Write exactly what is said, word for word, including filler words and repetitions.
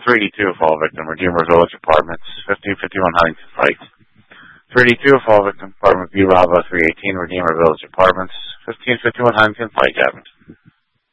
three D two fall victim, Redeemer Village Apartments, fifteen fifty-one Huntington Pike. three D two fall victim, apartment B Bravo three eighteen, Redeemer Village Apartments, fifteen fifty-one Huntington Pike Avenue.